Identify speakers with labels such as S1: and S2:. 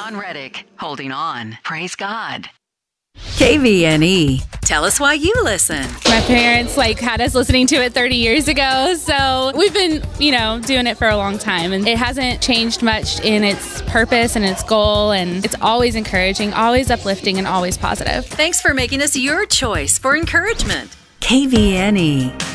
S1: John Reddick, holding on. Praise God.
S2: KVNE. Tell us why you listen.
S3: My parents had us listening to it 30 years ago, so we've been, doing it for a long time, and it hasn't changed much in its purpose and its goal, and it's always encouraging, always uplifting, and always positive.
S2: Thanks for making us your choice for encouragement. KVNE.